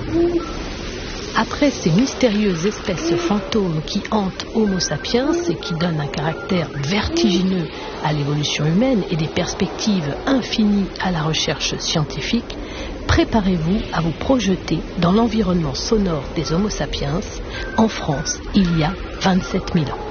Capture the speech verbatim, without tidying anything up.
Après ces mystérieuses espèces fantômes qui hantent Homo sapiens et qui donnent un caractère vertigineux à l'évolution humaine et des perspectives infinies à la recherche scientifique, préparez-vous à vous projeter dans l'environnement sonore des Homo sapiens en France il y a vingt-sept mille ans.